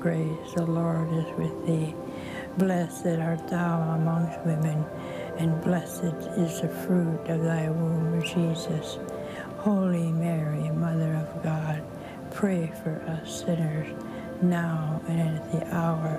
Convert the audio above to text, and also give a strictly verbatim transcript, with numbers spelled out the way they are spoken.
grace, the Lord is with thee. Blessed art thou amongst women, and blessed is the fruit of thy womb, Jesus. Holy Mary, Mother of God, pray for us sinners, now and at the hour